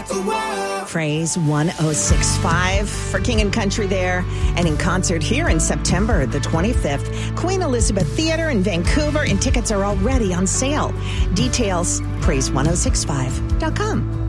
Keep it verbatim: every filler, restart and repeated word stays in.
rock the world. Praise one oh six point five for King and Country there. And in concert here in September the twenty-fifth, Queen Elizabeth Theatre in Vancouver, and tickets are already on sale. Details, praise one oh six five dot com.